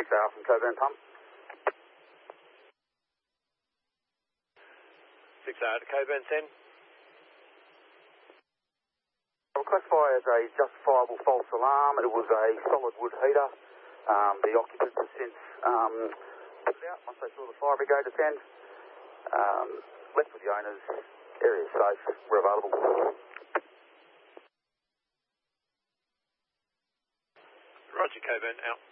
Hour from Coburn Pump. 6 Hour to Coburn 10. Well, classified as a justifiable false alarm. It was a solid wood heater. The occupants have since put it out once they saw the fire brigade attend. Left with the owners. Area is safe. We're available. Roger, Coburn out.